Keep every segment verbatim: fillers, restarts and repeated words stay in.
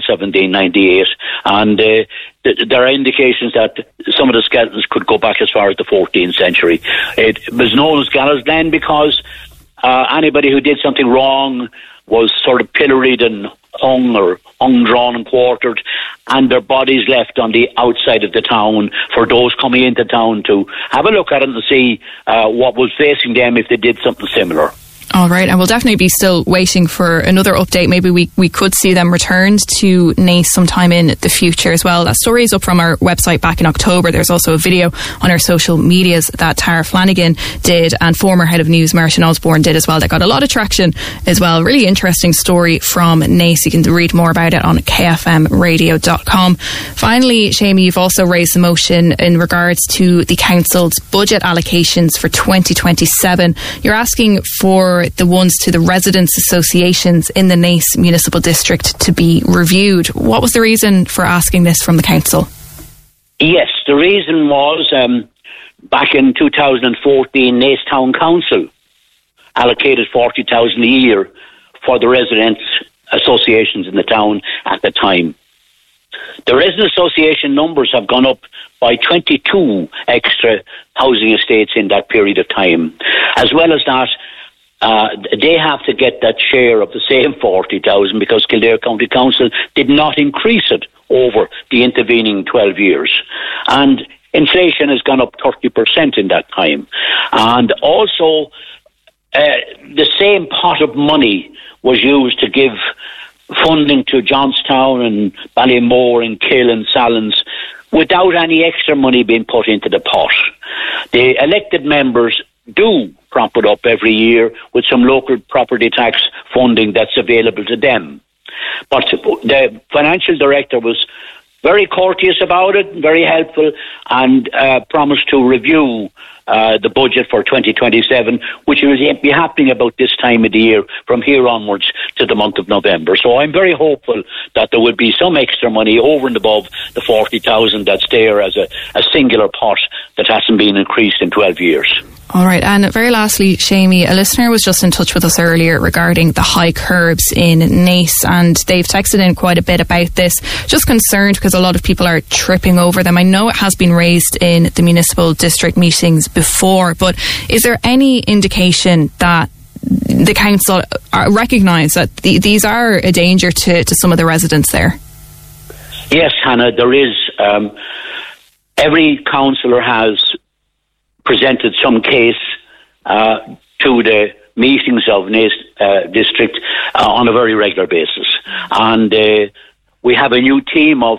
seventeen ninety-eight, and uh, th- there are indications that some of the skeletons could go back as far as the fourteenth century. It was known as Gallows Glen because uh, anybody who did something wrong was sort of pilloried and hung or hung, drawn and quartered, and their bodies left on the outside of the town for those coming into town to have a look at it and see uh, what was facing them if they did something similar. All right, and we'll definitely be still waiting for another update. Maybe we, we could see them returned to Naas sometime in the future as well. That story is up from our website back in October. There's also a video on our social medias that Tara Flanagan did and former head of news Martin Osborne did as well. That got a lot of traction as well. Really interesting story from Naas. You can read more about it on k f m radio dot com. Finally, Seamie, you've also raised a motion in regards to the council's budget allocations for twenty twenty-seven. You're asking for the ones to the residents' associations in the Naas Municipal District to be reviewed. What was the reason for asking this from the council? Yes, the reason was um, back in two thousand fourteen, Naas Town Council allocated forty thousand a year for the residents' associations in the town at the time. The resident association numbers have gone up by twenty-two extra housing estates in that period of time. As well as that, Uh, they have to get that share of the same forty thousand because Kildare County Council did not increase it over the intervening twelve years. And inflation has gone up thirty percent in that time. And also, uh, the same pot of money was used to give funding to Johnstown and Ballymore and Kill and Sallins without any extra money being put into the pot. The elected members do prop it up every year with some local property tax funding that's available to them. But the financial director was very courteous about it, very helpful, and uh, promised to review uh, the budget for twenty twenty-seven, which will be happening about this time of the year from here onwards to the month of November. So I'm very hopeful that there will be some extra money over and above the forty thousand that's there as a, a singular pot that hasn't been increased in twelve years. All right, and very lastly, Seamie, a listener was just in touch with us earlier regarding the high curbs in Naas, and they've texted in quite a bit about this. Just concerned because a lot of people are tripping over them. I know it has been raised in the municipal district meetings before, but is there any indication that the council recognise that the, these are a danger to, to some of the residents there? Yes, Hannah, there is. Um, every councillor has presented some case uh, to the meetings of Naas uh, District uh, on a very regular basis. And uh, we have a new team of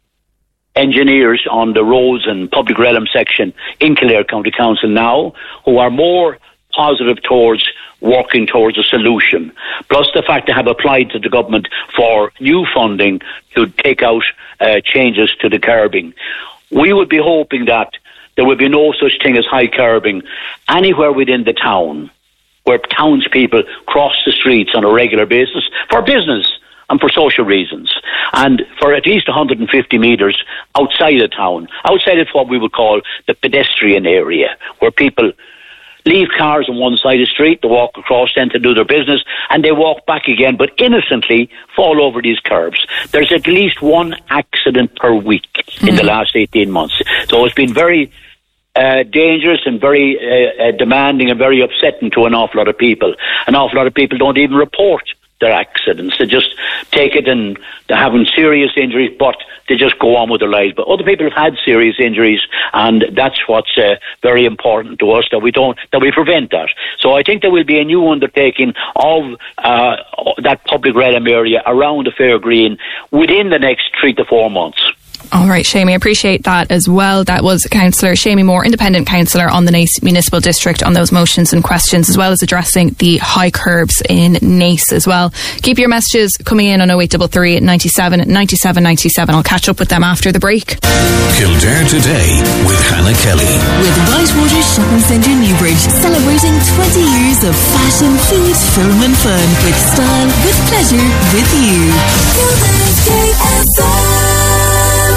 engineers on the roads and public realm section in Kildare County Council now who are more positive towards working towards a solution. Plus the fact they have applied to the government for new funding to take out uh, changes to the curbing. We would be hoping that there would be no such thing as high curbing anywhere within the town where townspeople cross the streets on a regular basis for business and for social reasons, and for at least one hundred fifty metres outside of town, outside of what we would call the pedestrian area, where people leave cars on one side of the street, they walk across then to do their business, and they walk back again, but innocently fall over these curbs. There's at least one accident per week mm. in the last eighteen months. So it's been very uh, dangerous and very uh, uh, demanding and very upsetting to an awful lot of people. An awful lot of people don't even report their accidents. They just take it and they're having serious injuries, but they just go on with their lives. But other people have had serious injuries, and that's what's uh, very important to us, that we don't, that we prevent that. So I think there will be a new undertaking of uh, that public realm area around the Fair Green within the next three to four months. All right, Seamie, I appreciate that as well. That was Councillor Seamie Moore, independent councillor on the Naas Municipal District, on those motions and questions, as well as addressing the high curbs in Naas as well. Keep your messages coming in on oh eight three three, ninety-seven, ninety-seven, ninety-seven. I'll catch up with them after the break. Kildare Today with Hannah Kelly. With Whitewater Shopping Centre Newbridge, celebrating twenty years of fashion, food, film and fun, with style, with pleasure, with you. Kildare's K F M. Now,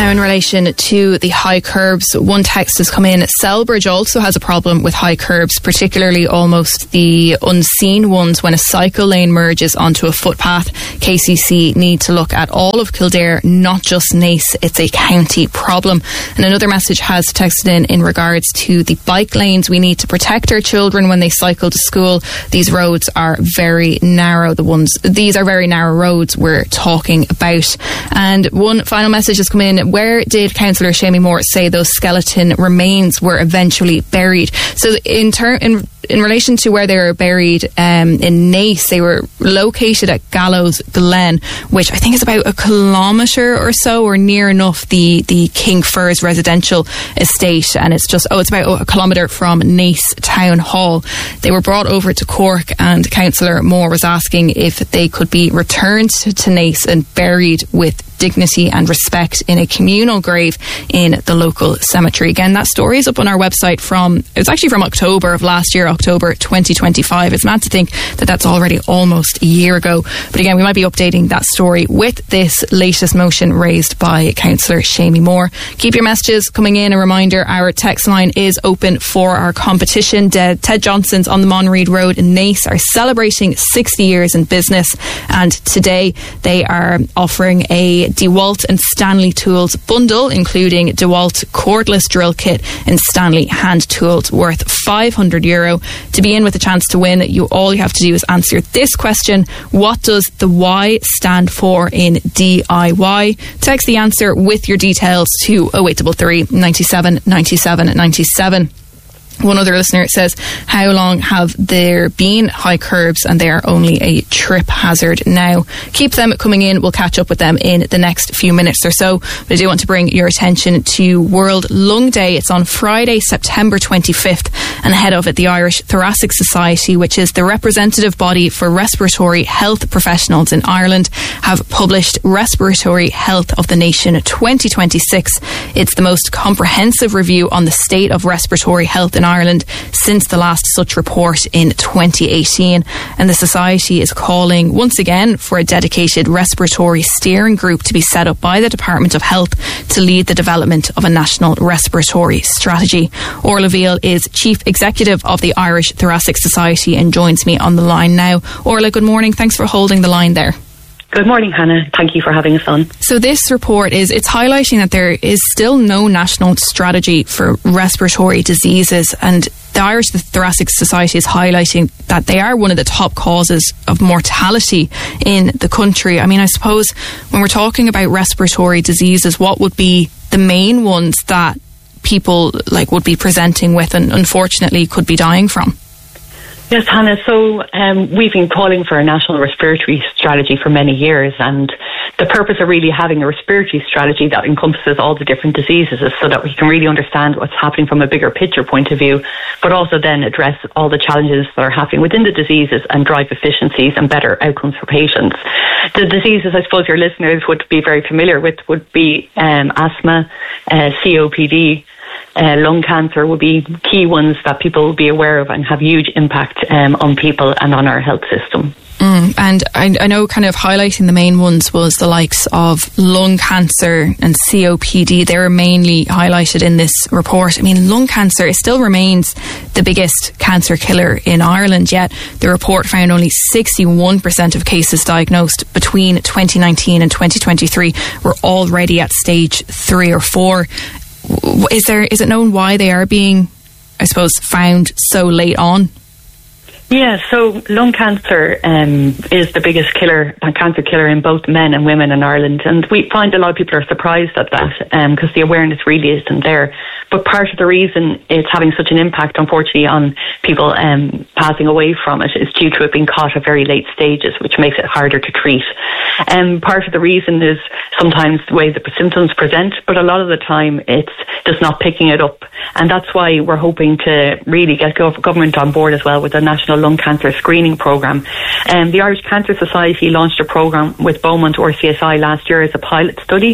Now, in relation to the high curbs, one text has come in. Selbridge also has a problem with high curbs, particularly almost the unseen ones when a cycle lane merges onto a footpath. K C C need to look at all of Kildare, not just Naas. It's a county problem. And another message has texted in in regards to the bike lanes. We need to protect our children when they cycle to school. These roads are very narrow. The ones, these are very narrow roads we're talking about. And one final message has come in. Where did Councillor Seamie Moore say those skeleton remains were eventually buried? So in ter- in in relation to where they were buried um, in Naas, they were located at Gallows Glen, which I think is about a kilometre or so, or near enough the, the King Firs residential estate. And it's just, oh, it's about a kilometre from Naas Town Hall. They were brought over to Cork, and Councillor Moore was asking if they could be returned to, to Naas and buried with dignity and respect in a communal grave in the local cemetery. Again, that story is up on our website from, it was actually from October of last year, October twenty twenty-five. It's mad to think that that's already almost a year ago. But again, we might be updating that story with this latest motion raised by Councillor Seamie Moore. Keep your messages coming in. A reminder, our text line is open for our competition. De- Ted Johnson's on the Monreid Road in Naas are celebrating sixty years in business, and today they are offering a DeWalt and Stanley tools bundle, including DeWalt cordless drill kit and Stanley hand tools worth five hundred euro. To be in with a chance to win, you all you have to do is answer this question: what does the Y stand for in D I Y? Text the answer with your details to oh eight three three, nine seven, nine seven, nine seven. One other listener says, how long have there been high curbs and they are only a trip hazard now? Keep them coming in. We'll catch up with them in the next few minutes or so. But I do want to bring your attention to World Lung Day. It's on Friday, September twenty-fifth, and ahead of it, the Irish Thoracic Society, which is the representative body for respiratory health professionals in Ireland, have published Respiratory Health of the Nation twenty twenty-six. It's the most comprehensive review on the state of respiratory health in Ireland since the last such report in twenty eighteen, and the Society is calling once again for a dedicated respiratory steering group to be set up by the Department of Health to lead the development of a national respiratory strategy. Orla Veal is Chief Executive of the Irish Thoracic Society and joins me on the line now. Orla, good morning. Thanks for holding the line there. Good morning, Hannah. Thank you for having us on. So this report is, it's highlighting that there is still no national strategy for respiratory diseases, and the Irish Thoracic Society is highlighting that they are one of the top causes of mortality in the country. I mean, I suppose when we're talking about respiratory diseases, what would be the main ones that people like would be presenting with and unfortunately could be dying from? Yes, Hannah. So um, we've been calling for a national respiratory strategy for many years, and the purpose of really having a respiratory strategy that encompasses all the different diseases is so that we can really understand what's happening from a bigger picture point of view, but also then address all the challenges that are happening within the diseases and drive efficiencies and better outcomes for patients. The diseases I suppose your listeners would be very familiar with would be um, asthma, uh, C O P D, Uh, lung cancer would be key ones that people will be aware of and have huge impact um, on people and on our health system. Mm, and I, I know kind of highlighting the main ones was the likes of lung cancer and C O P D. They were mainly highlighted in this report. I mean, lung cancer, it still remains the biggest cancer killer in Ireland, yet the report found only sixty-one percent of cases diagnosed between twenty nineteen and twenty twenty-three were already at stage three or four. Is there, is it known why they are being, I suppose, found so late on? Yeah, so lung cancer um, is the biggest killer, cancer killer in both men and women in Ireland, and we find a lot of people are surprised at that because um, the awareness really isn't there. But part of the reason it's having such an impact, unfortunately, on people um, passing away from it is due to it being caught at very late stages, which makes it harder to treat. And um, part of the reason is sometimes the way the symptoms present, but a lot of the time it's just not picking it up. And that's why we're hoping to really get government on board as well with a national lung cancer screening programme. Um, the Irish Cancer Society launched a programme with Beaumont or C S I last year as a pilot study,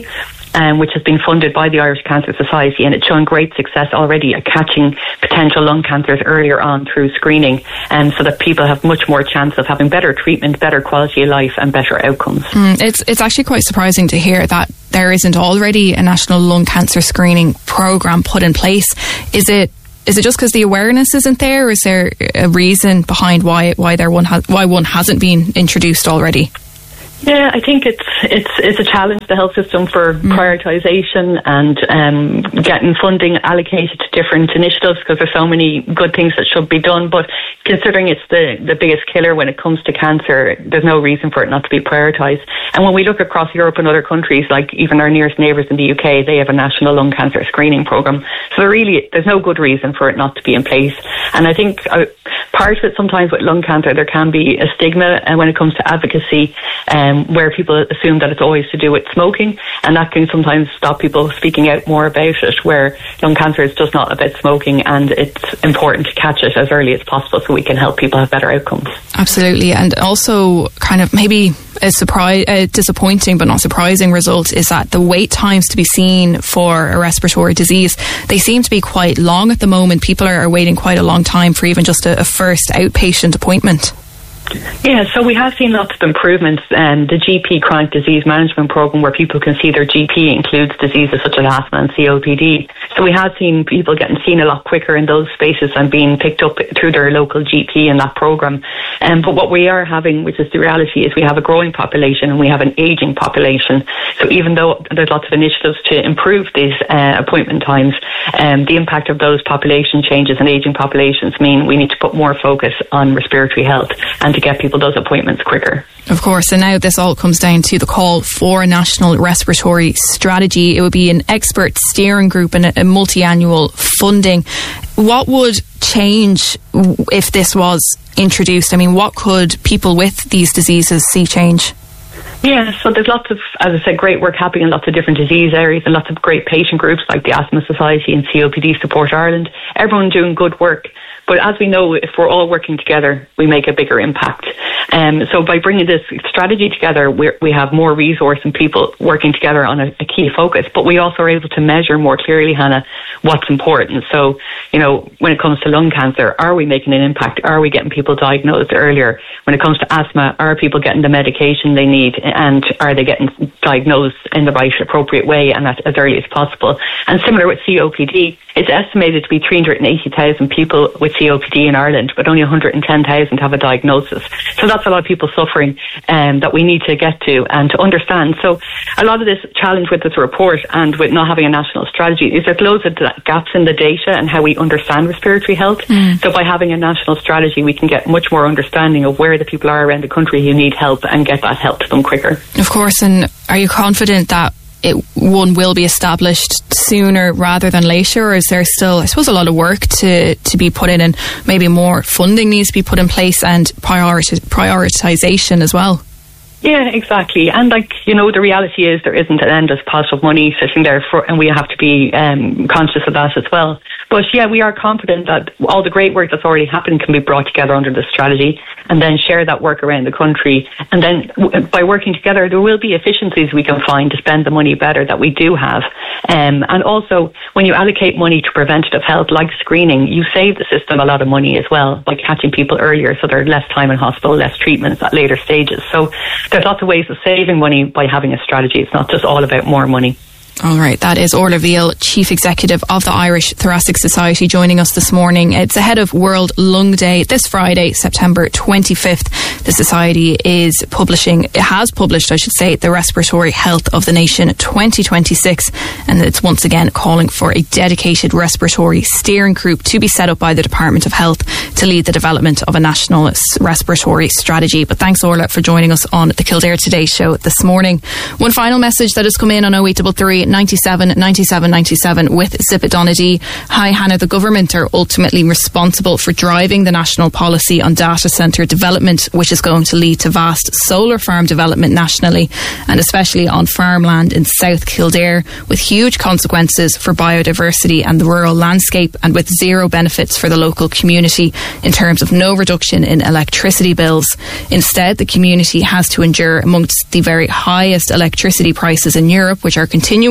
um, which has been funded by the Irish Cancer Society, and it's shown great success already at catching potential lung cancers earlier on through screening, and um, so that people have much more chance of having better treatment, better quality of life and better outcomes. Mm, it's it's actually quite surprising to hear that there isn't already a national lung cancer screening programme put in place. Is it Is it just because the awareness isn't there, or is there a reason behind why why there one ha- why one hasn't been introduced already? Yeah, I think it's it's it's a challenge, the health system, for mm. prioritisation and um, getting funding allocated to different initiatives, because there's so many good things that should be done. But considering it's the, the biggest killer when it comes to cancer, there's no reason for it not to be prioritised. And when we look across Europe and other countries, like even our nearest neighbours in the U K, they have a national lung cancer screening programme. So there really, there's no good reason for it not to be in place. And I think uh, part of it, sometimes with lung cancer, there can be a stigma uh, when it comes to advocacy, um, where people assume that it's always to do with smoking, and that can sometimes stop people speaking out more about it, where lung cancer is just not about smoking, and it's important to catch it as early as possible so we can help people have better outcomes. Absolutely. And also kind of maybe a surprise, a disappointing but not surprising result is that the wait times to be seen for a respiratory disease, they seem to be quite long at the moment. People are, are waiting quite a long time for even just a, a first outpatient appointment. Yeah, so we have seen lots of improvements. Um, the G P Chronic Disease Management Programme, where people can see their G P, includes diseases such as asthma and C O P D. So we have seen people getting seen a lot quicker in those spaces and being picked up through their local G P in that programme. Um, but what we are having, which is the reality, is we have a growing population and we have an ageing population. So even though there's lots of initiatives to improve these uh, appointment times, um, the impact of those population changes and ageing populations mean we need to put more focus on respiratory health and to get people those appointments quicker. Of course, and now this all comes down to the call for a national respiratory strategy. It would be an expert steering group and a, a multi-annual funding. What would change if this was introduced? I mean, what could people with these diseases see change? Yeah, so there's lots of, as I said, great work happening in lots of different disease areas, and lots of great patient groups like the Asthma Society and C O P D Support Ireland. Everyone doing good work. But as we know, if we're all working together, we make a bigger impact. Um, so by bringing this strategy together, we're, we have more resource and people working together on a, a key focus. But we also are able to measure more clearly, Hannah, what's important. So, you know, when it comes to lung cancer, are we making an impact? Are we getting people diagnosed earlier? When it comes to asthma, are people getting the medication they need? And are they getting diagnosed in the right, appropriate way and as early as possible? And similar with C O P D, it's estimated to be three hundred eighty thousand people with C O P D in Ireland, but only one hundred ten thousand have a diagnosis. So that's a lot of people suffering um, that we need to get to and to understand. So a lot of this challenge with this report and with not having a national strategy is there's loads of gaps in the data and how we understand respiratory health. Mm. So by having a national strategy, we can get much more understanding of where the people are around the country who need help and get that help to them quicker. Of course, and are you confident that it one will be established sooner rather than later, or is there still, I suppose, a lot of work to, to be put in, and maybe more funding needs to be put in place and prioriti- prioritisation as well? Yeah, exactly. And like, you know, the reality is there isn't an endless pot of money sitting there for, and we have to be um, conscious of that as well. But yeah, we are confident that all the great work that's already happened can be brought together under the strategy and then share that work around the country. And then w- by working together, there will be efficiencies we can find to spend the money better that we do have. Um, and also, when you allocate money to preventative health, like screening, you save the system a lot of money as well by catching people earlier, so there's less time in hospital, less treatments at later stages. So there's lots of ways of saving money by having a strategy. It's not just all about more money. All right, that is Orla Veal, Chief Executive of the Irish Thoracic Society, joining us this morning. It's ahead of World Lung Day this Friday, September twenty-fifth. The Society is publishing, it has published, I should say, the Respiratory Health of the Nation twenty twenty-six, and it's once again calling for a dedicated respiratory steering group to be set up by the Department of Health to lead the development of a national respiratory strategy. But thanks, Orla, for joining us on the Kildare Today show this morning. One final message that has come in on oh eight three three, ninety-seven, ninety-seven, ninety-seven with Zip Donaghy. Hi, Hannah. The government are ultimately responsible for driving the national policy on data centre development, which is going to lead to vast solar farm development nationally, and especially on farmland in South Kildare, with huge consequences for biodiversity and the rural landscape, and with zero benefits for the local community in terms of no reduction in electricity bills. Instead, the community has to endure amongst the very highest electricity prices in Europe, which are continuing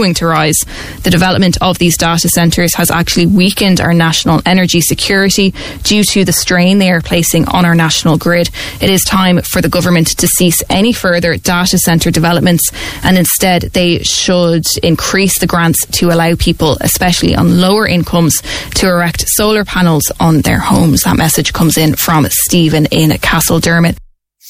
continuing to rise. The development of these data centres has actually weakened our national energy security due to the strain they are placing on our national grid. It is time for the government to cease any further data centre developments, and instead they should increase the grants to allow people, especially on lower incomes, to erect solar panels on their homes. That message comes in from Stephen in Castledermot.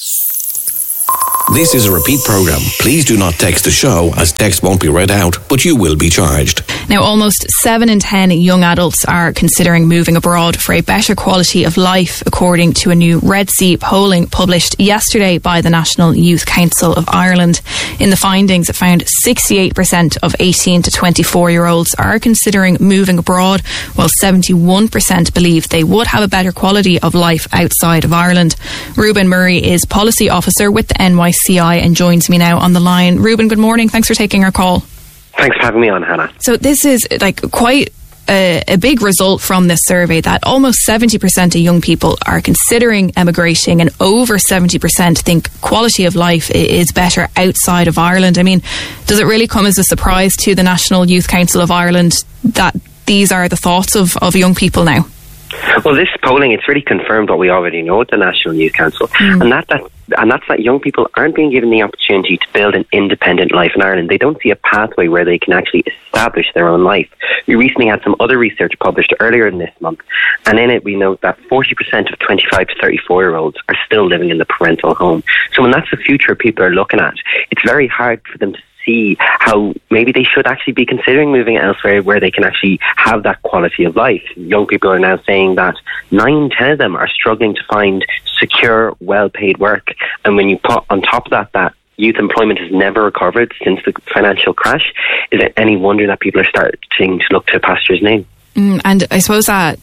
This is a repeat programme. Please do not text the show, as text won't be read out, but you will be charged. Now, almost seven in ten young adults are considering moving abroad for a better quality of life, according to a new Red C polling published yesterday by the National Youth Council of Ireland. In the findings, it found sixty-eight percent of eighteen to twenty-four year olds are considering moving abroad, while seventy-one percent believe they would have a better quality of life outside of Ireland. Reuben Murray is Policy Officer with the N Y C I and joins me now on the line. Reuben, good morning. Thanks for taking our call. Thanks for having me on, Hannah. So this is like quite a, a big result from this survey, that almost seventy percent of young people are considering emigrating, and over seventy percent think quality of life is better outside of Ireland. I mean, does it really come as a surprise to the National Youth Council of Ireland that these are the thoughts of, of young people now? Well, this polling, it's really confirmed what we already know at the National Youth Council, mm. and that, that and that's that young people aren't being given the opportunity to build an independent life in Ireland. They don't see a pathway where they can actually establish their own life. We recently had some other research published earlier in this month, and in it we note that forty percent of twenty-five to thirty-four year olds are still living in the parental home. So when that's the future people are looking at, it's very hard for them to see how maybe they should actually be considering moving elsewhere where they can actually have that quality of life. Young people are now saying that nine in ten of them are struggling to find secure, well-paid work. And when you put on top of that that youth employment has never recovered since the financial crash, is it any wonder that people are starting to look to pastures new? Mm, and I suppose that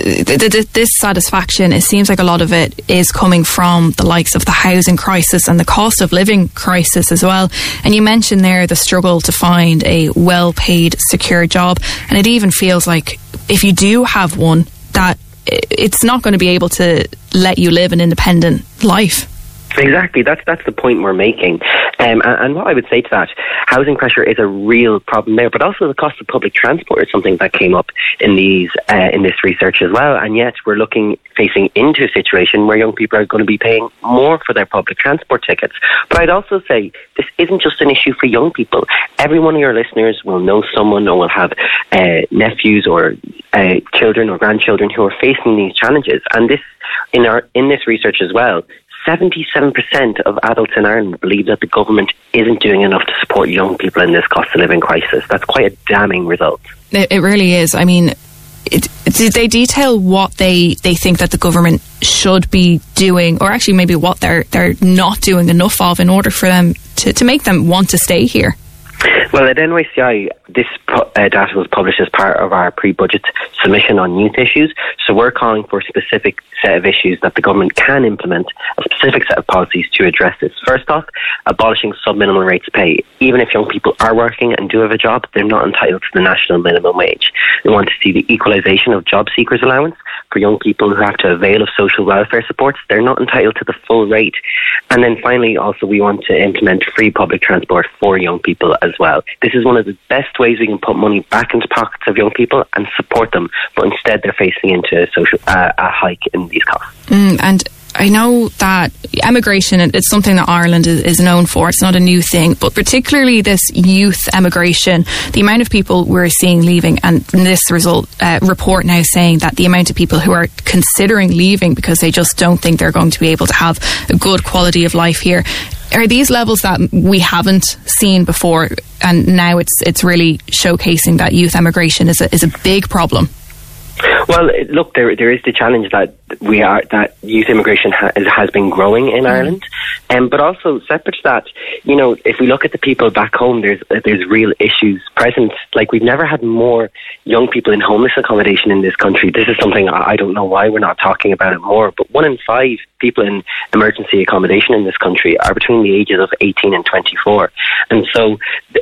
this satisfaction, it seems like a lot of it is coming from the likes of the housing crisis and the cost of living crisis as well. And you mentioned there the struggle to find a well-paid, secure job, and it even feels like if you do have one, that it's not going to be able to let you live an independent life. Exactly, that's that's the point we're making. Um, and, and what I would say to that, housing pressure is a real problem there, but also the cost of public transport is something that came up in these uh, in this research as well. And yet we're looking, facing into a situation where young people are going to be paying more for their public transport tickets. But I'd also say this isn't just an issue for young people. Every one of your listeners will know someone or will have uh, nephews or uh, children or grandchildren who are facing these challenges. And this, in our in this research as well, seventy-seven percent of adults in Ireland believe that the government isn't doing enough to support young people in this cost of living crisis. That's quite a damning result. It, it really is. I mean, it, did they detail what they, they think that the government should be doing, or actually maybe what they're they're not doing enough of in order for them to, to make them want to stay here? Well, at N Y C I, this uh, data was published as part of our pre-budget submission on youth issues. So we're calling for a specific set of issues that the government can implement, a specific set of policies to address this. First off, abolishing sub-minimum rates of pay. Even if young people are working and do have a job, they're not entitled to the national minimum wage. We want to see the equalisation of job seekers allowance for young people who have to avail of social welfare supports. They're not entitled to the full rate. And then finally, also, we want to implement free public transport for young people as well. This is one of the best ways we can put money back into pockets of young people and support them, but instead they're facing into a, social, uh, a hike in these costs. Mm, and I know that emigration, it's something that Ireland is known for. It's not a new thing, but particularly this youth emigration, the amount of people we're seeing leaving, and this result uh, report now saying that the amount of people who are considering leaving because they just don't think they're going to be able to have a good quality of life here. Are these levels that we haven't seen before, and now it's it's really showcasing that youth emigration is a, is a big problem? Well, look, there there is the challenge that we are that youth immigration ha- has been growing in mm. Ireland, um, but also separate to that, you know, if we look at the people back home, there's there's real issues present. Like, we've never had more young people in homeless accommodation in this country. This is something I don't know why we're not talking about it more. But one in five people in emergency accommodation in this country are between the ages of eighteen and twenty-four, and so it.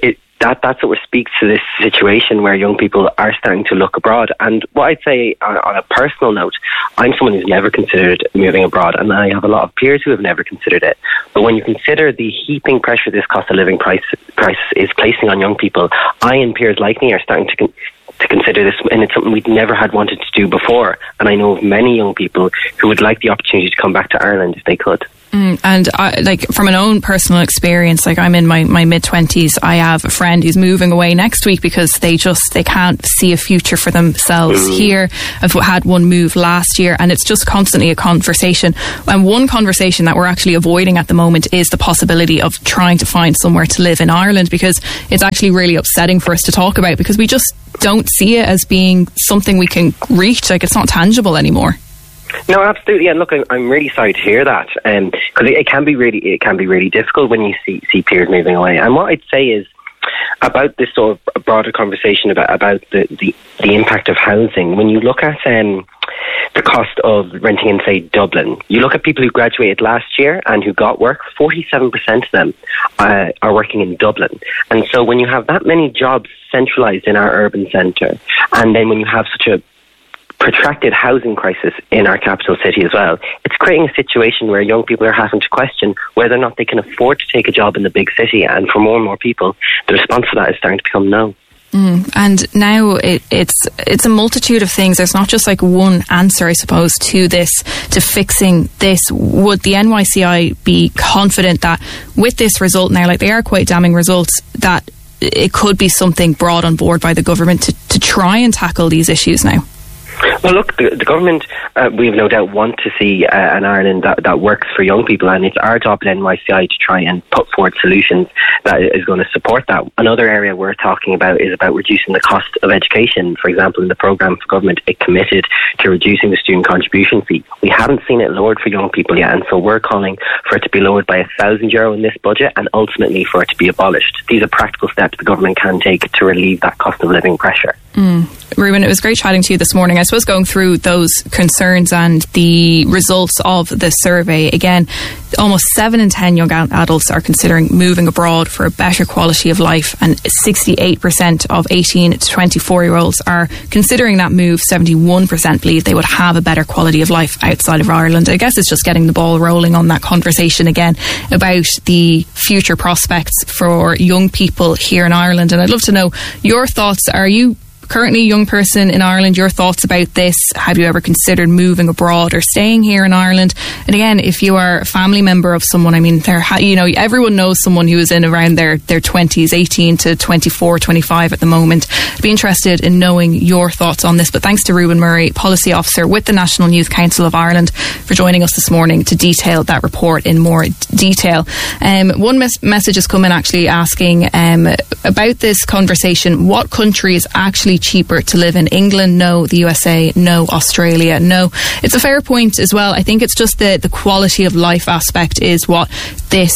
that that sort of speaks to this situation where young people are starting to look abroad. And what I'd say on, on a personal note, I'm someone who's never considered moving abroad, and I have a lot of peers who have never considered it. But when you consider the heaping pressure this cost of living price, crisis is placing on young people, I and peers like me are starting to con- to consider this, and it's something we'd never had wanted to do before. And I know of many young people who would like the opportunity to come back to Ireland if they could. Mm, and I, like from an own personal experience, like I'm in my, my mid twenties, I have a friend who's moving away next week because they just they can't see a future for themselves mm. here. I've had one move last year, and it's just constantly a conversation. And one conversation that we're actually avoiding at the moment is the possibility of trying to find somewhere to live in Ireland, because it's actually really upsetting for us to talk about, because we just don't see it as being something we can reach. Like, it's not tangible anymore. No, absolutely. And look, I'm really sorry to hear that, because um, it, it can be really, it can be really difficult when you see see peers moving away. And what I'd say is about this sort of broader conversation about about the, the, the impact of housing. When you look at um, the cost of renting in, say, Dublin, you look at people who graduated last year and who got work. forty-seven percent of them uh, are working in Dublin. And so when you have that many jobs centralised in our urban centre, and then when you have such a protracted housing crisis in our capital city as well, it's creating a situation where young people are having to question whether or not they can afford to take a job in the big city. And for more and more people, the response to that is starting to become no. Mm, and now it, it's it's a multitude of things. There's not just like one answer, I suppose, to this, to fixing this. Would the N Y C I be confident that with this result now, like they are quite damning results, that it could be something brought on board by the government to, to try and tackle these issues now? Well, look, the, the government, uh, we have no doubt, want to see uh, an Ireland that, that works for young people, and it's our job at N Y C I to try and put forward solutions that is going to support that. Another area we're talking about is about reducing the cost of education. For example, in the programme for government, it committed to reducing the student contribution fee. We haven't seen it lowered for young people yet, and so we're calling for it to be lowered by a thousand euro in this budget, and ultimately for it to be abolished. These are practical steps the government can take to relieve that cost of living pressure. Mm. Reuben, it was great chatting to you this morning. I suppose going through those concerns and the results of the survey, again, almost seven in ten young adults are considering moving abroad for a better quality of life, and sixty-eight percent of eighteen to twenty-four year olds are considering that move. seventy-one percent believe they would have a better quality of life outside of Ireland. I guess it's just getting the ball rolling on that conversation again about the future prospects for young people here in Ireland. And I'd love to know your thoughts. Are you currently a young person in Ireland? Your thoughts about this? Have you ever considered moving abroad or staying here in Ireland? And again, if you are a family member of someone, I mean, there, you know, everyone knows someone who is in around their, their twenties, eighteen to twenty-four, twenty-five at the moment. I'd be interested in knowing your thoughts on this. But thanks to Reuben Murray, Policy Officer with the National Youth Council of Ireland, for joining us this morning to detail that report in more detail. Um, one mes- message has come in actually asking um, about this conversation. What country is actually cheaper to live in? England? No. The U S A? No. Australia? No. It's a fair point as well. I think it's just the, the quality of life aspect is what this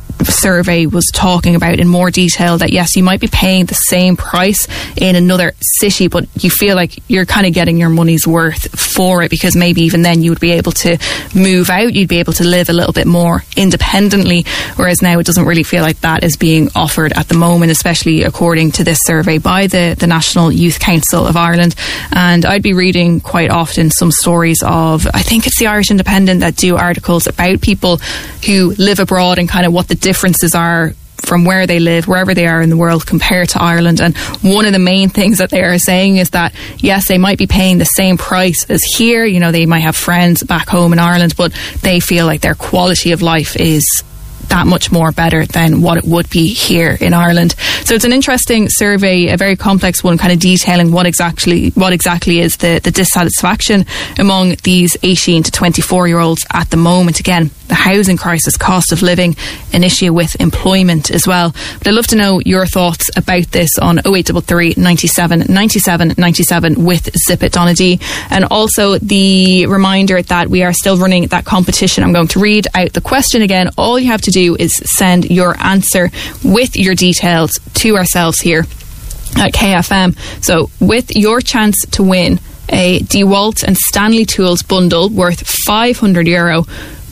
survey was talking about in more detail, that yes, you might be paying the same price in another city, but you feel like you're kind of getting your money's worth for it, because maybe even then you would be able to move out, you'd be able to live a little bit more independently, whereas now it doesn't really feel like that is being offered at the moment, especially according to this survey by the, the National Youth Council of Ireland. And I'd be reading quite often some stories of, I think it's the Irish Independent that do articles about people who live abroad and kind of what the differences are from where they live, wherever they are in the world, compared to Ireland. And one of the main things that they are saying is that, yes, they might be paying the same price as here. You know, they might have friends back home in Ireland, but they feel like their quality of life is that much more better than what it would be here in Ireland. So it's an interesting survey, a very complex one, kind of detailing what exactly what exactly is the, the dissatisfaction among these eighteen to twenty-four year olds at the moment. Again, the housing crisis, cost of living, an issue with employment as well. But I'd love to know your thoughts about this on oh eight three three, ninety-seven, ninety-seven, ninety-seven with Zip It Donaghy. And also the reminder that we are still running that competition. I'm going to read out the question again. All you have to do is send your answer with your details to ourselves here at K F M. So with your chance to win a DeWalt and Stanley Tools bundle worth five hundred euro,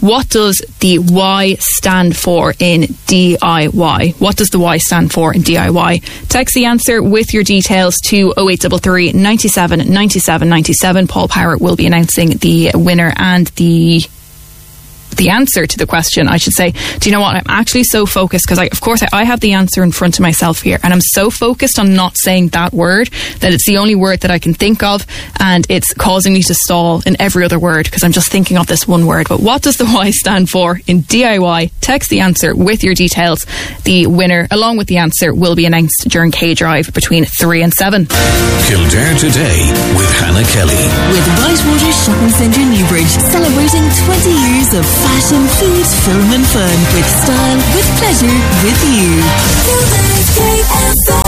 What does the Y stand for in D I Y? What does the Y stand for in D I Y? Text the answer with your details to oh eight three three, nine seven, nine seven nine seven. Paul Power will be announcing the winner and the the answer to the question, I should say. Do you know what? I'm actually so focused because, I, of course, I, I have the answer in front of myself here, and I'm so focused on not saying that word that it's the only word that I can think of, and it's causing me to stall in every other word because I'm just thinking of this one word. But what does the Y stand for in D I Y? Text the answer with your details. The winner, along with the answer, will be announced during K Drive between three and seven. Kildare Today with Hannah Kelly. With Whitewater Shopping Centre Newbridge, celebrating twenty years of fashion, food, film and fun with style, with pleasure, with you.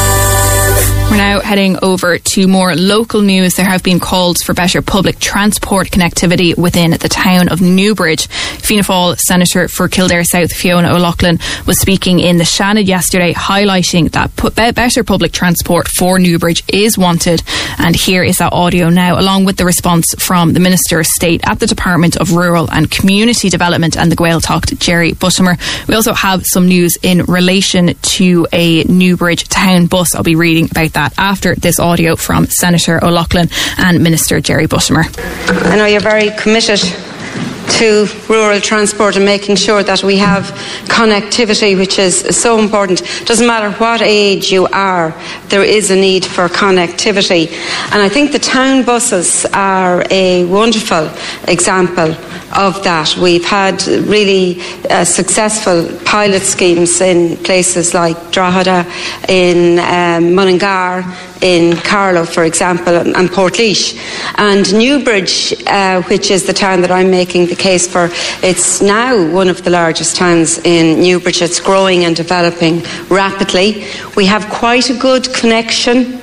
We're now heading over to more local news. There have been calls for better public transport connectivity within the town of Newbridge. Fianna Fáil Senator for Kildare South, Fiona O'Loughlin, was speaking in the Shannon yesterday, highlighting that pu- better public transport for Newbridge is wanted. And here is that audio now, along with the response from the Minister of State at the Department of Rural and Community Development and the Gaeltacht, Jerry Bushimer. We also have some news in relation to a Newbridge town bus. I'll be reading about that after this audio from Senator O'Loughlin and Minister Jerry Bushimer. I know you're very committed to rural transport and making sure that we have connectivity, which is so important. Doesn't matter what age you are, there is a need for connectivity. And I think the town buses are a wonderful example of that. We've had really uh, successful pilot schemes in places like Drogheda, in um, Mullingar, in Carlow, for example, and Portlaoise. And Newbridge, uh, which is the town that I'm making the case for, it's now one of the largest towns in Newbridge. It's growing and developing rapidly. We have quite a good connection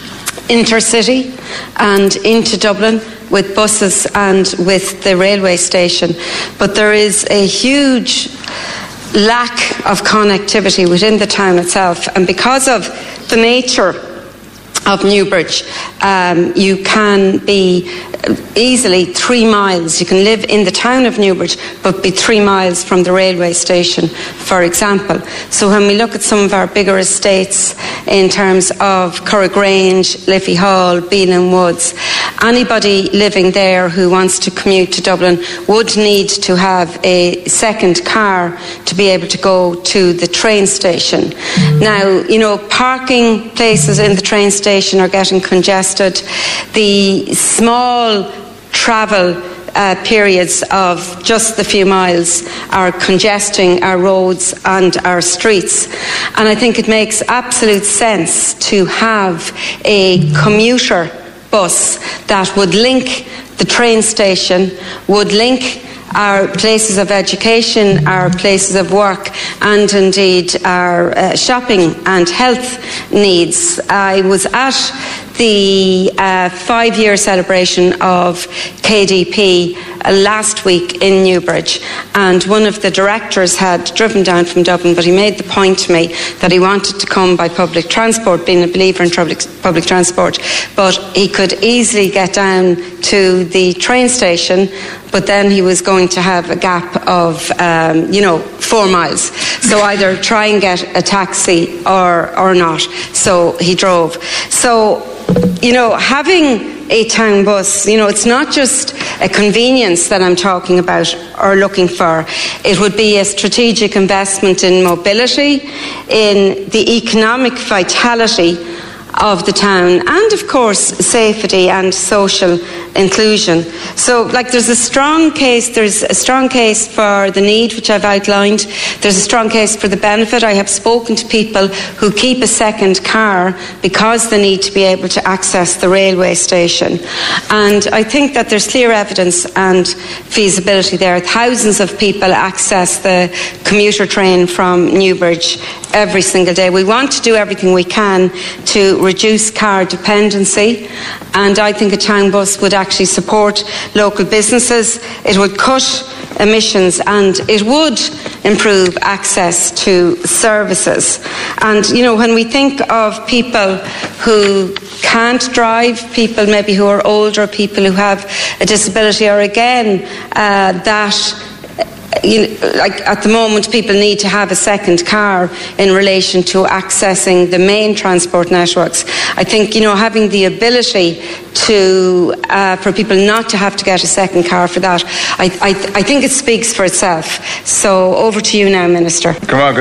intercity and into Dublin with buses and with the railway station. But there is a huge lack of connectivity within the town itself. And because of the nature of Newbridge, um, you can be easily three miles. You can live in the town of Newbridge but be three miles from the railway station, for example. So when we look at some of our bigger estates in terms of Curragrange, Liffey Hall, Beelan Woods, anybody living there who wants to commute to Dublin would need to have a second car to be able to go to the train station. Mm-hmm. Now, you know, parking places in the train station are getting congested. The small travel uh, periods of just the few miles are congesting our roads and our streets. And I think it makes absolute sense to have a commuter bus that would link the train station, would link our places of education, our places of work, and indeed our uh, shopping and health needs. I was at the uh, five-year celebration of K D P uh, last week in Newbridge, and one of the directors had driven down from Dublin, but he made the point to me that he wanted to come by public transport, being a believer in public, public transport, but he could easily get down to the train station, but then he was going to have a gap of, um, you know, four miles. So either try and get a taxi or or not. So he drove. So, you know, having a town bus, you know, it's not just a convenience that I'm talking about or looking for. It would be a strategic investment in mobility, in the economic vitality of the town, and of course safety and social inclusion. So, like, there's a strong case there's a strong case for the need, which I've outlined. There's a strong case for the benefit. I have spoken to people who keep a second car because they need to be able to access the railway station, and I think that there's clear evidence and feasibility there. Thousands of people access the commuter train from Newbridge every single day. We want to do everything we can to reduce car dependency, and I think a town bus would actually support local businesses. It would cut emissions and it would improve access to services. And, you know, when we think of people who can't drive, people maybe who are older, people who have a disability, or again, uh, that you know, like at the moment, people need to have a second car in relation to accessing the main transport networks. I think, you know, having the ability to uh, for people not to have to get a second car for that, I, I, I think it speaks for itself. So over to you now, Minister.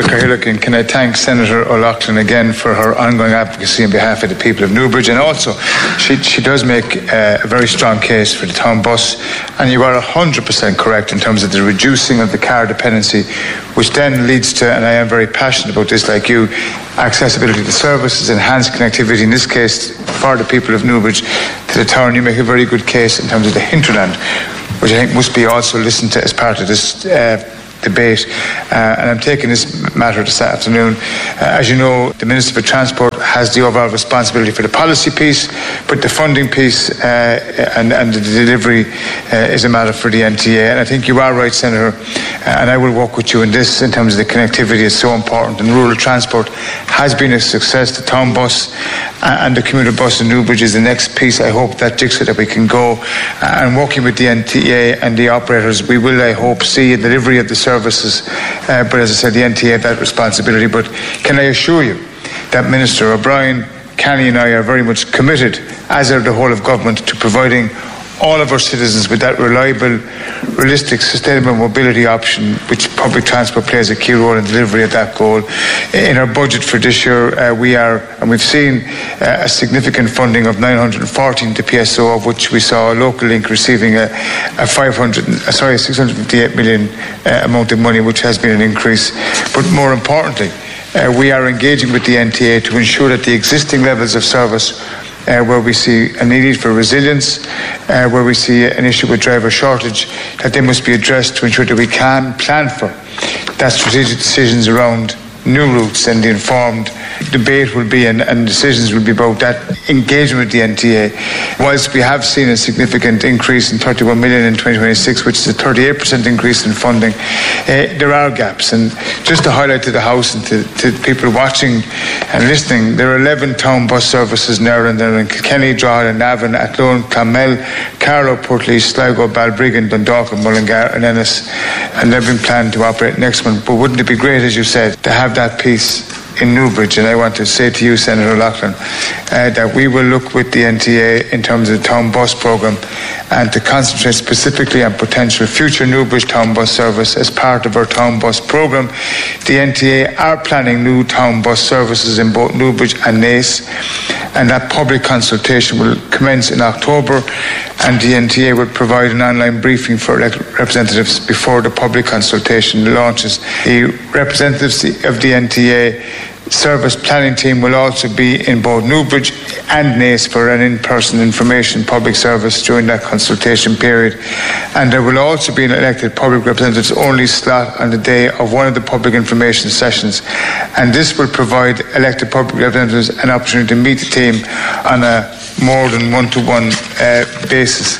Can I thank Senator O'Loughlin again for her ongoing advocacy on behalf of the people of Newbridge, and also she, she does make uh, a very strong case for the town bus, and you are one hundred percent correct in terms of the reducing of the car dependency, which then leads to, and I am very passionate about this like you, accessibility to services, enhanced connectivity, in this case for the people of Newbridge to the town. You make a very good case in terms of the hinterland, which I think must be also listened to as part of this uh, debate, uh, and I'm taking this matter this afternoon. Uh, as you know, the Minister for Transport has the overall responsibility for the policy piece, but the funding piece uh, and, and the delivery uh, is a matter for the N T A. And I think you are right, Senator, uh, and I will work with you in this in terms of the connectivity is so important, and rural transport has been a success. The town bus and the commuter bus in Newbridge is the next piece. I hope that jigsaw that we can go, uh, and working with the N T A and the operators, we will, I hope, see a delivery of the services, uh, but as I said, the N T A have that responsibility. But can I assure you that Minister O'Brien, Kenny and I are very much committed, as are the whole of government, to providing all of our citizens with that reliable, realistic, sustainable mobility option, which public transport plays a key role in delivery of that goal. In our budget for this year, uh, we are, and we've seen uh, a significant funding of nine hundred fourteen to P S O, of which we saw a local link receiving a, a five hundred, uh, sorry, six hundred fifty-eight million uh, amount of money, which has been an increase. But more importantly, uh, we are engaging with the N T A to ensure that the existing levels of service, Uh, where we see a need for resilience, uh, where we see an issue with driver shortage, that they must be addressed to ensure that we can plan for that strategic decisions around new routes, and the informed debate will be and, and decisions will be about that engagement with the N T A. Whilst we have seen a significant increase in thirty-one million in twenty twenty-six, which is a thirty-eight percent increase in funding, uh, there are gaps. And just to highlight to the House and to, to people watching and listening, there are eleven town bus services in Ireland. They're in Kilkenny, Drogheda, Navan, Athlone, Clonmel, Carlow, Portlaoise, Sligo, Balbriggan, Dundalk and Mullingar and Ennis, and they've been planned to operate next month. But wouldn't it be great, as you said, to have that piece in Newbridge? And I want to say to you, Senator O'Loughlin, uh, that we will look with the N T A in terms of the town bus programme and to concentrate specifically on potential future Newbridge town bus service as part of our town bus programme. The N T A are planning new town bus services in both Newbridge and Naas, and that public consultation will commence in October, and the N T A will provide an online briefing for elected representatives before the public consultation launches. The representatives of the N T A service planning team will also be in both Newbridge and Naas for an in-person information public service during that consultation period, and there will also be an elected public representatives only slot on the day of one of the public information sessions, and this will provide elected public representatives an opportunity to meet the team on a more than one-to-one uh, basis.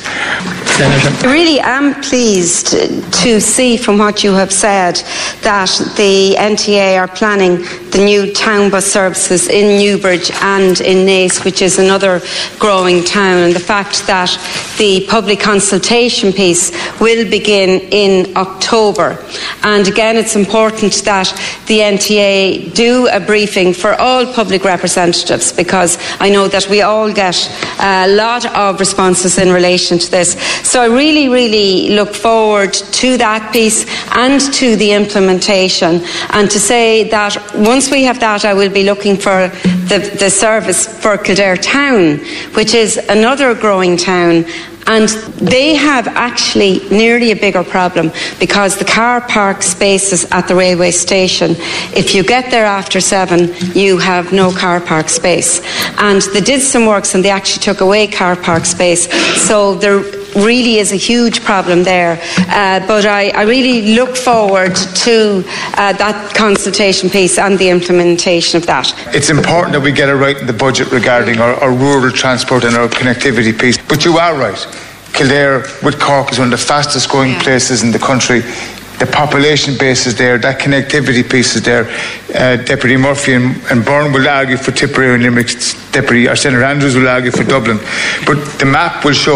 I really am pleased to see from what you have said that the N T A are planning the new town bus services in Newbridge and in Naas, which is another growing town, and the fact that the public consultation piece will begin in October. And again, it's important that the N T A do a briefing for all public representatives, because I know that we all get a lot of responses in relation to this. So I really, really look forward to that piece and to the implementation, and to say that once we have that, I will be looking for the, the service for Kildare Town, which is another growing town. And they have actually nearly a bigger problem, because the car park spaces at the railway station, if you get there after seven, you have no car park space. And they did some works and they actually took away car park space. So there really is a huge problem there. Uh, but I, I really look forward to uh, that consultation piece and the implementation of that. It's important that we get it right in the budget regarding our, our rural transport and our connectivity piece. But you are right. Kildare with Cork is one of the fastest growing yeah. places in the country. The population base is there, that connectivity piece is there. Uh, Deputy Murphy and, and Byrne will argue for Tipperary and Limerick. Deputy or Senator Andrews will argue for Dublin. But the map will show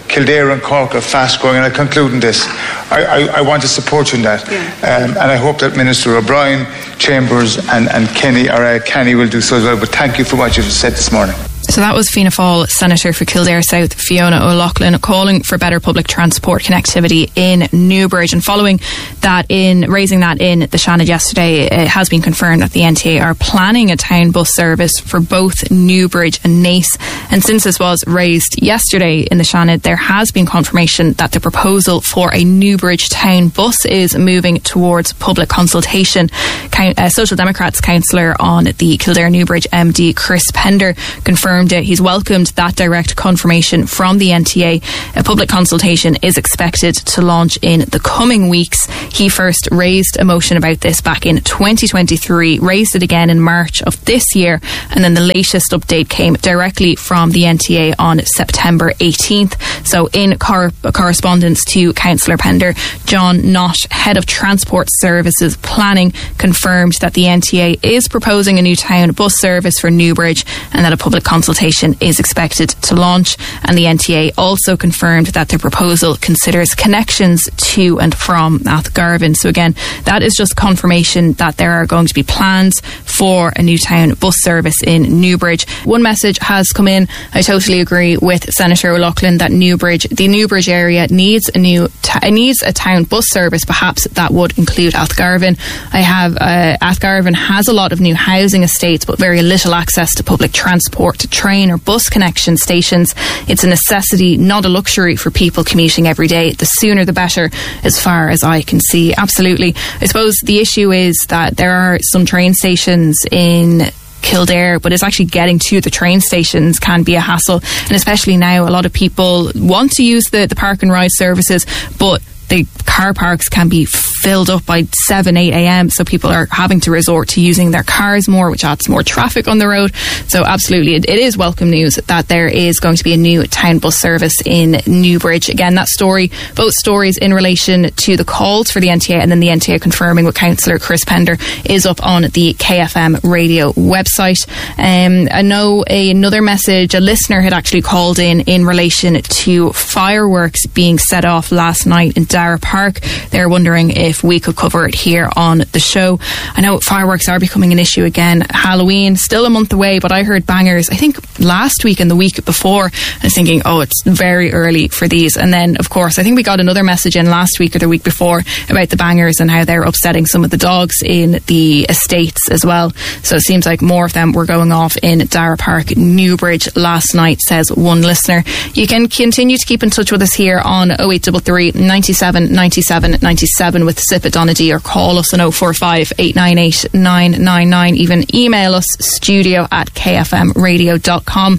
Kildare and Cork are fast growing, and I conclude in this. I, I, I want to support you in that. Yeah. Um, and I hope that Minister O'Brien, Chambers and, and Kenny, or uh, Kenny will do so as well. But thank you for what you've said this morning. So that was Fianna Fáil Senator for Kildare South, Fiona O'Loughlin, calling for better public transport connectivity in Newbridge. And following that, in raising that in the Seanad yesterday, it has been confirmed that the N T A are planning a town bus service for both Newbridge and Naas. And since this was raised yesterday in the Seanad, there has been confirmation that the proposal for a Newbridge town bus is moving towards public consultation. Uh, Social Democrats councillor on the Kildare Newbridge M D, Chris Pender, confirmed it. He's welcomed that direct confirmation from the N T A. A public consultation is expected to launch in the coming weeks. He first raised a motion about this back in twenty twenty-three, raised it again in March of this year, and then the latest update came directly from the N T A on September eighteenth. So in cor- correspondence to Councillor Pender, John Knott, Head of Transport Services Planning, confirmed that the N T A is proposing a new town bus service for Newbridge and that a public consultation is expected to launch. And the N T A also confirmed that their proposal considers connections to and from Athgarvan. So again, that is just confirmation that there are going to be plans for a new town bus service in Newbridge. One message has come in. I totally agree with Senator O'Loughlin that Newbridge, the Newbridge area needs a new ta- needs a town bus service. Perhaps that would include Athgarvan. I have uh, Athgarvan has a lot of new housing estates, but very little access to public transport, to train or bus connection stations. It's a necessity, not a luxury for people commuting every day. The sooner the better, as far as I can see. Absolutely. I suppose the issue is that there are some train stations in Kildare, but it's actually getting to the train stations can be a hassle, and especially now a lot of people want to use the, the park and ride services, but the car parks can be filled up by seven, eight a.m. so people are having to resort to using their cars more, which adds more traffic on the road. So absolutely, it, it is welcome news that there is going to be a new town bus service in Newbridge. Again, that story, both stories in relation to the calls for the N T A and then the N T A confirming with Councillor Chris Pender, is up on the K F M radio website. Um, I know a, another message, a listener had actually called in in relation to fireworks being set off last night in Dara Park. They're wondering if we could cover it here on the show. I know fireworks are becoming an issue again. Halloween, still a month away, but I heard bangers, I think last week and the week before. I was thinking, oh, it's very early for these. And then, of course, I think we got another message in last week or the week before about the bangers and how they're upsetting some of the dogs in the estates as well. So it seems like more of them were going off in Dara Park, Newbridge last night, says one listener. You can continue to keep in touch with us here on oh eight three three, nine seven, nine seven, nine seven with Sip Donaghy, or call us on oh four five, eight nine eight, nine nine nine. Even email us, studio at k f m radio dot com.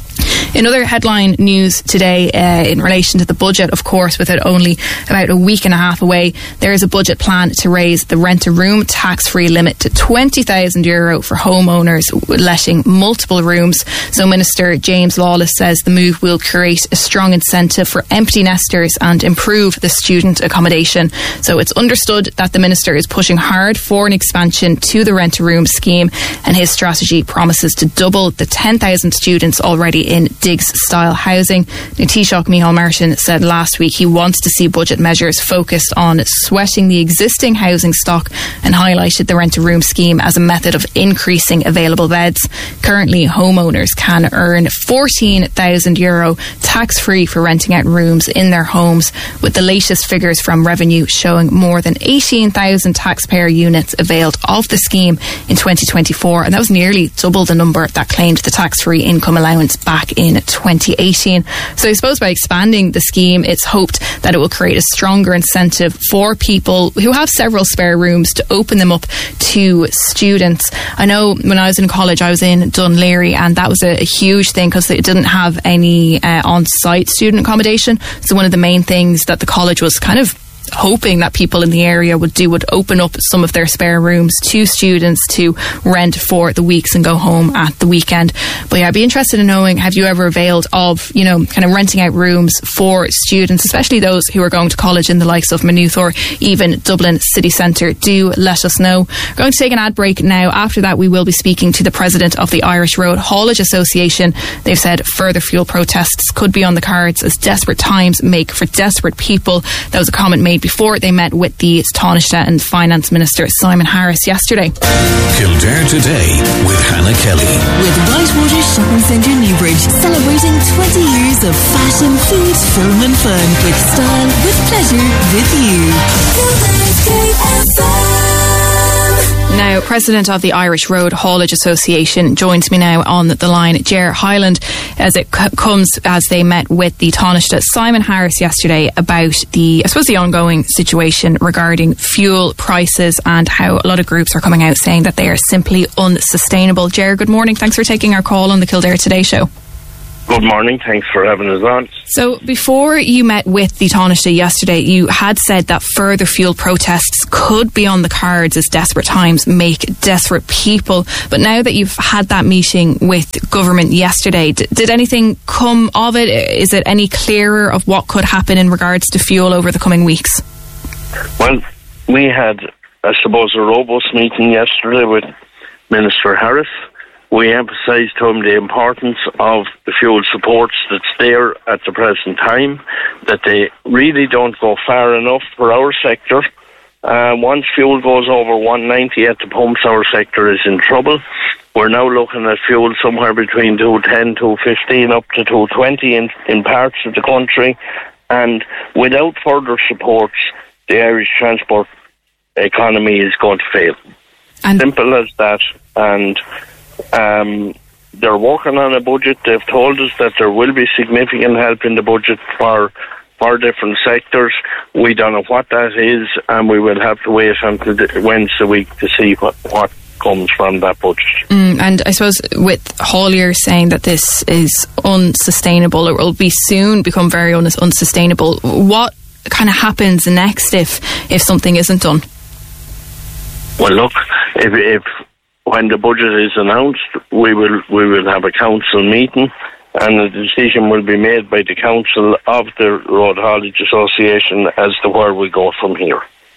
In other headline news today, uh, in relation to the budget, of course, with it only about a week and a half away, there is a budget plan to raise the rent-a-room tax-free limit to twenty thousand euro for homeowners letting multiple rooms. So Minister James Lawless says the move will create a strong incentive for empty nesters and improve the student accommodation. So it's understood that the Minister is pushing hard for an expansion to the rent-a-room scheme, and his strategy promises to double the ten thousand students already in Diggs-style housing. Now, Taoiseach Micheál Martin said last week he wants to see budget measures focused on sweating the existing housing stock, and highlighted the rent-a-room scheme as a method of increasing available beds. Currently, homeowners can earn fourteen thousand euro tax-free for renting out rooms in their homes, with the latest figures from Revenue showing more than eighteen thousand taxpayer units availed of the scheme in twenty twenty-four, and that was nearly double the number that claimed the tax-free income allowance back in twenty eighteen. So I suppose by expanding the scheme, it's hoped that it will create a stronger incentive for people who have several spare rooms to open them up to students. I know when I was in college, I was in Dunleary, and that was a, a huge thing because it didn't have any uh, on-site student accommodation. So one of the main things that the college was kind of hoping that people in the area would do would open up some of their spare rooms to students to rent for the weeks and go home at the weekend. But yeah, I'd be interested in knowing, have you ever availed of, you know, kind of renting out rooms for students, especially those who are going to college in the likes of Maynooth or even Dublin city centre? Do let us know. We're going to take an ad break now. After that, we will be speaking to the president of the Irish Road Haulage Association. They've said further fuel protests could be on the cards as desperate times make for desperate people. That was a comment made before they met with the Taoiseach and Finance Minister Simon Harris yesterday. Kildare Today with Hannah Kelly. With Whitewater Shopping Centre Newbridge, celebrating twenty years of fashion, food, film and fun. With style, with pleasure, with you. Kildare's K F M. Now, President of the Irish Road Haulage Association joins me now on the line, Ger Hyland, as it c- comes as they met with the Taoiseach Simon Harris yesterday about the, I suppose, the ongoing situation regarding fuel prices and how a lot of groups are coming out saying that they are simply unsustainable. Ger, good morning. Thanks for taking our call on the Kildare Today show. Good morning. Thanks for having us on. So before you met with the Taoiseach yesterday, you had said that further fuel protests could be on the cards as desperate times make desperate people. But now that you've had that meeting with government yesterday, d- did anything come of it? Is it any clearer of what could happen in regards to fuel over the coming weeks? Well, we had, I suppose, a robust meeting yesterday with Minister Harris. We emphasised to him the importance of the fuel supports that's there at the present time, that they really don't go far enough for our sector. Uh, once fuel goes over one ninety at the pumps, our sector is in trouble. We're now looking at fuel somewhere between two ten, two fifteen up to two twenty in, in parts of the country. And without further supports, the Irish transport economy is going to fail. And simple as that. And Um, they're working on a budget. They've told us that there will be significant help in the budget for for different sectors. We don't know what that is, and we will have to wait until the Wednesday week to see what, what comes from that budget. Mm, and I suppose with Haulier saying that this is unsustainable, or will be soon become very un- unsustainable, what kind of happens next if if something isn't done? Well, look, if if when the budget is announced, we will we will have a council meeting, and a decision will be made by the council of the Road Haulage Association as to where we go from here.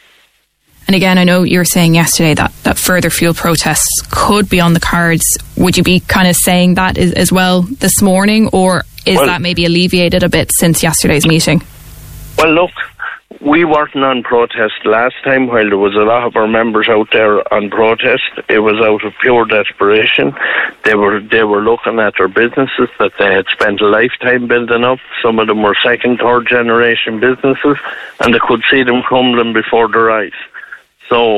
And again, I know you were saying yesterday that, that further fuel protests could be on the cards. Would you be kind of saying that as, as well this morning, or is well, that maybe alleviated a bit since yesterday's meeting? Well, look, we weren't on protest last time while there was a lot of our members out there on protest. It was out of pure desperation. They were they were looking at their businesses that they had spent a lifetime building up. Some of them were second, third generation businesses, and they could see them crumbling before their eyes. So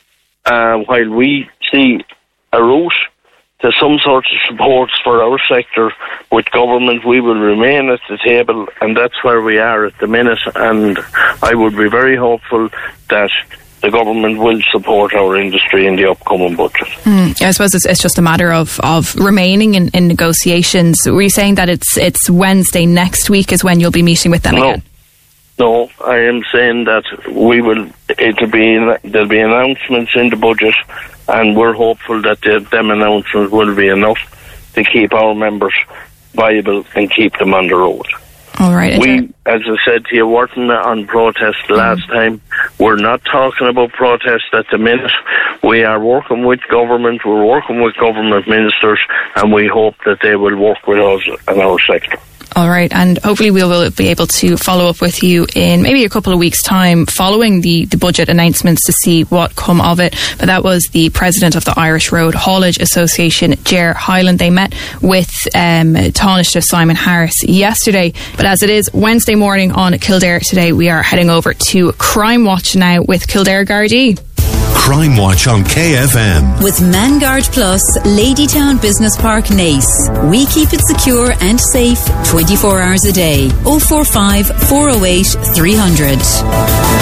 uh, while we see a route to some sort of supports for our sector with government, we will remain at the table, and that's where we are at the minute. And I would be very hopeful that the government will support our industry in the upcoming budget. Mm, I suppose it's, it's just a matter of, of remaining in, in negotiations. Were you saying that it's it's Wednesday next week is when you'll be meeting with them no. again? No, I am saying that we will. It'll be there'll be announcements in the budget, and we're hopeful that the, them announcements will be enough to keep our members viable and keep them on the road. All right. We, as I said to you, weren't on protest last mm. time. We're not talking about protest at the minute. We are working with government. We're working with government ministers, and we hope that they will work with us and our sector. All right, and hopefully we will be able to follow up with you in maybe a couple of weeks' time following the, the budget announcements to see what come of it. But that was the president of the Irish Road Haulage Association, Ger Hyland. They met with um, Taoiseach Simon Harris yesterday. But as it is Wednesday morning on Kildare Today, we are heading over to Crime Watch now with Kildare Gardaí. Crime Watch on K F M. With Manguard Plus, Ladytown Business Park, Naas. We keep it secure and safe twenty-four hours a day. oh four five, four oh eight, three hundred.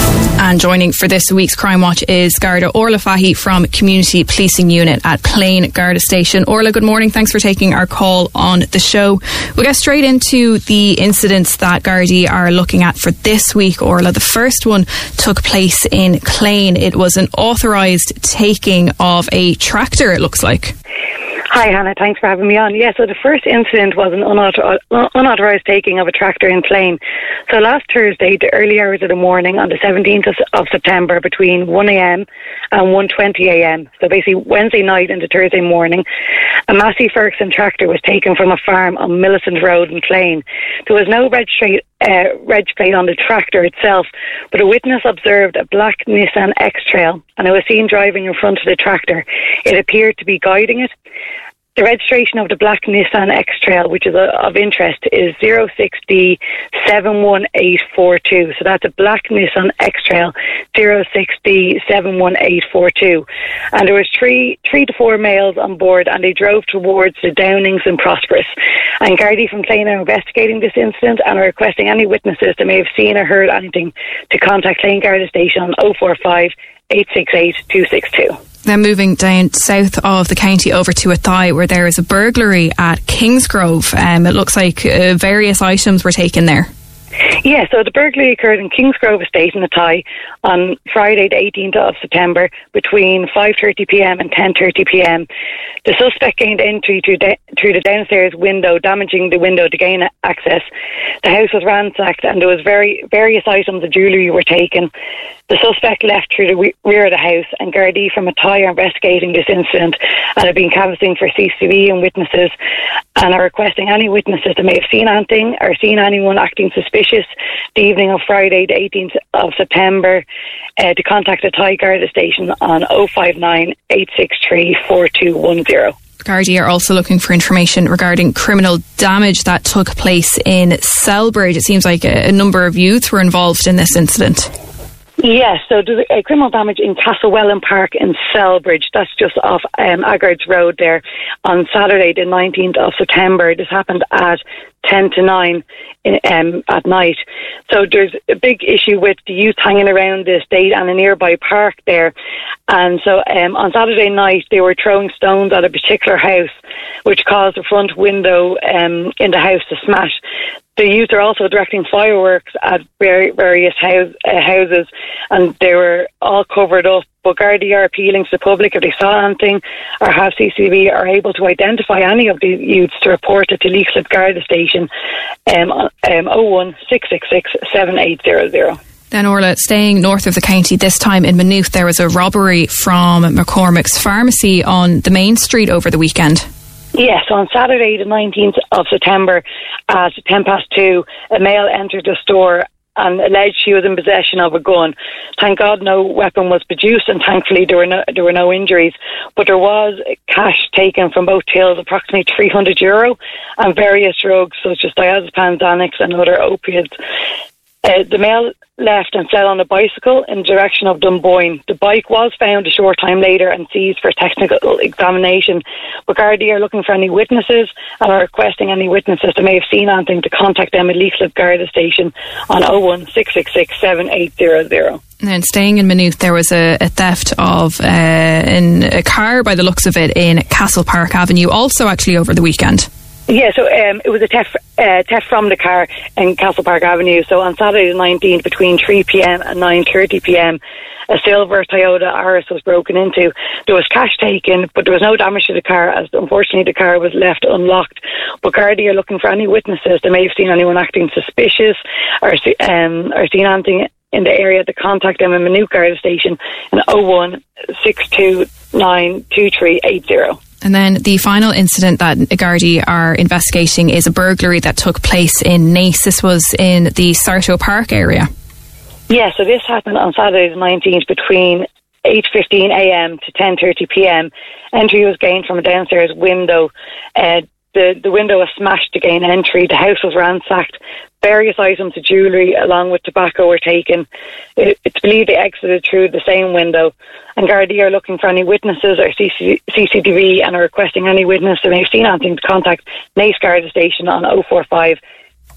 And joining for this week's Crime Watch is Garda Orla Fahy from Community Policing Unit at Plain Garda Station. Orla, good morning. Thanks for taking our call on the show. We'll get straight into the incidents that Gardaí are looking at for this week, Orla. The first one took place in Clane. It was an authorised taking of a tractor, it looks like. Hi Hannah, thanks for having me on. Yeah, so the first incident was an unauthor- unauthorised taking of a tractor in Clane. So last Thursday, the early hours of the morning on the seventeenth of, of September between one a.m. and one twenty a.m. So basically Wednesday night into Thursday morning, a Massey Ferguson tractor was taken from a farm on Millicent Road in Clane. There was no registry, uh, reg plate on the tractor itself, but a witness observed a black Nissan X-Trail and it was seen driving in front of the tractor. It appeared to be guiding it. The registration of the black Nissan X-Trail, which is a, of interest, is zero six D seven one eight four two. So that's a black Nissan X-Trail, zero six D seven one eight four two. And there was three three to four males on board and they drove towards the Downings and Prosperous. And Gardaí from Clane are investigating this incident and are requesting any witnesses that may have seen or heard anything to contact Clane Garda Station on oh four five, eight six eight, two six two. Then moving down south of the county over to Athy, where there is a burglary at Kingsgrove. Um, it looks like uh, various items were taken there. Yeah, so the burglary occurred in Kingsgrove Estate in Athy on Friday the eighteenth of September between five thirty p.m. and ten thirty p.m. The suspect gained entry through, de- through the downstairs window, damaging the window to gain access. The house was ransacked and there was very various items of jewellery were taken. The suspect left through the rear of the house and Gardaí from Athy are investigating this incident and have been canvassing for C C T V and witnesses and are requesting any witnesses that may have seen anything or seen anyone acting suspicious the evening of Friday the eighteenth of September uh, to contact the Athy Garda Station on oh five nine, eight six three, four two one zero. Gardaí are also looking for information regarding criminal damage that took place in Selbridge. It seems like a, a number of youths were involved in this incident. Yes, so there's a criminal damage in Castlewellan Park in Selbridge. That's just off um, Aggards Road there on Saturday the nineteenth of September. This happened at ten to nine in, um, at night. So there's a big issue with the youth hanging around the estate and a nearby park there. And so um, on Saturday night they were throwing stones at a particular house, which caused the front window um, in the house to smash. The youth are also directing fireworks at various house, uh, houses and they were all covered up. But Gardaí are appealing to the public if they saw anything or have C C T V are able to identify any of the youths to report it to Leixlip Garda Station um, um, oh one, six six six, seven eight zero zero. Then Orla, staying north of the county, this time in Maynooth, there was a robbery from McCormick's Pharmacy on the main street over the weekend. Yes, so on Saturday the nineteenth of September at ten past two, a male entered the store and alleged she was in possession of a gun. Thank God no weapon was produced and thankfully there were no, there were no injuries. But there was cash taken from both tills, approximately three hundred euro, and various drugs such as diazepam, Xanax and other opiates. Uh, the male left and fled on a bicycle in the direction of Dunboyne. The bike was found a short time later and seized for technical examination. But Gardaí are looking for any witnesses and are requesting any witnesses that may have seen anything to contact them at Leixlip Garda Station on oh one, six six six, seven eight zero zero. And then staying in Maynooth, there was a, a theft of uh, in a car by the looks of it in Castle Park Avenue, also actually over the weekend. Yeah, so um, it was a theft, uh, theft from the car in Castle Park Avenue. So on Saturday the nineteenth between three p.m. and nine thirty p.m, a silver Toyota Aris was broken into. There was cash taken, but there was no damage to the car as unfortunately the car was left unlocked. But Gardaí are looking for any witnesses that may have seen anyone acting suspicious or, um, or seen anything in the area to contact them in Maynooth Garda Station in oh one, six two nine, two three eight zero. And then the final incident that Gardaí are investigating is a burglary that took place in Naas. This was in the Sarto Park area. Yeah, so this happened on Saturday the nineteenth between eight fifteen a.m. to ten thirty p.m. Entry was gained from a downstairs window. Uh, the, the window was smashed to gain entry. The house was ransacked. Various items of jewellery along with tobacco were taken. It, it's believed they exited through the same window. And Gardaí are looking for any witnesses or C C T V and are requesting any witness that may have seen anything to contact Naas Garda Station on oh four five,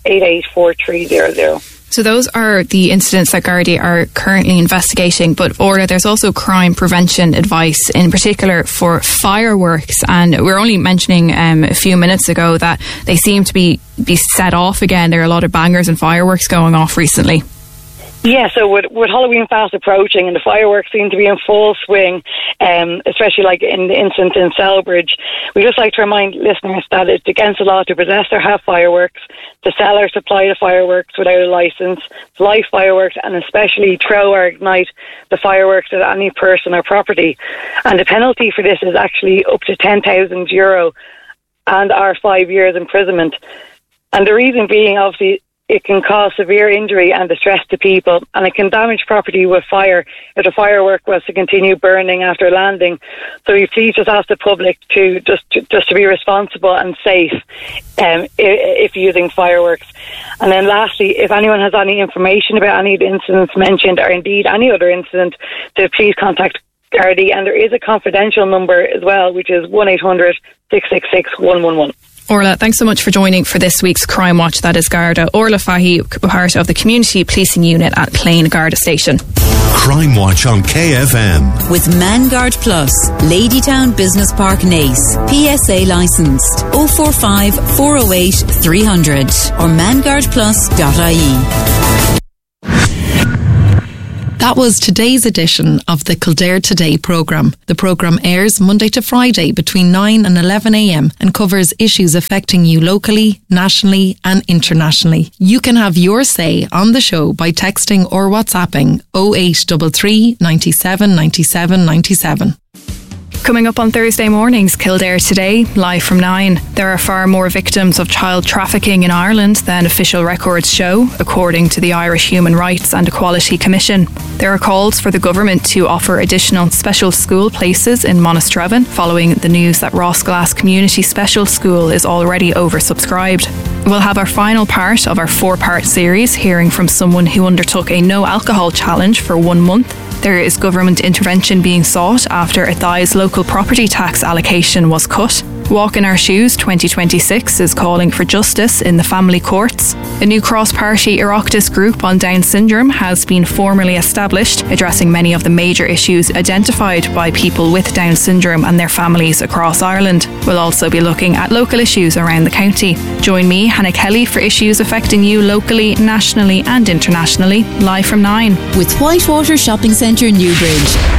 eight eight four three zero zero. So those are the incidents that Gardaí are currently investigating, but Orla, there's also crime prevention advice, in particular for fireworks, and we were only mentioning um, a few minutes ago that they seem to be, be set off again. There are a lot of bangers and fireworks going off recently. Yeah, so with, with Halloween fast approaching and the fireworks seem to be in full swing, um, especially like in the incident in Selbridge, we just like to remind listeners that it's against the law to possess or have fireworks, to sell or supply the fireworks without a licence, to light fireworks, and especially throw or ignite the fireworks at any person or property. And the penalty for this is actually up to ten thousand euro and or five years imprisonment. And the reason being, obviously, it can cause severe injury and distress to people, and it can damage property with fire if the firework was to continue burning after landing. So we please just ask the public to just to, just to be responsible and safe um, if, if using fireworks. And then lastly, if anyone has any information about any of the incidents mentioned, or indeed any other incident, to please contact Gardaí. And there is a confidential number as well, which is one eight hundred six six six one one one. Orla, thanks so much for joining for this week's Crime Watch. That is Garda. Orla Fahy, part of the Community Policing Unit at Plain Garda Station. Crime Watch on K F M. With Manguard Plus, Ladytown Business Park, Naas. P S A licensed. oh four five, four oh eight, three hundred or manguard plus dot I E. That was today's edition of the Kildare Today programme. The programme airs Monday to Friday between nine and eleven a m and covers issues affecting you locally, nationally and internationally. You can have your say on the show by texting or WhatsApping oh eight three three, nine seven, nine seven, nine seven. Coming up on Thursday mornings, Kildare Today, live from nine. There are far more victims of child trafficking in Ireland than official records show, according to the Irish Human Rights and Equality Commission. There are calls for the government to offer additional special school places in Monasterevin, following the news that Rossglass Community Special School is already oversubscribed. We'll have our final part of our four-part series, hearing from someone who undertook a no alcohol challenge for one month. There is government intervention being sought after Athy's local property tax allocation was cut. Walk in Our Shoes twenty twenty-six is calling for justice in the family courts. A new cross-party Oireachtas group on Down syndrome has been formally established, addressing many of the major issues identified by people with Down syndrome and their families across Ireland. We'll also be looking at local issues around the county. Join me, Hannah Kelly, for issues affecting you locally, nationally and internationally, live from nine. With Whitewater Shopping Centre, Newbridge.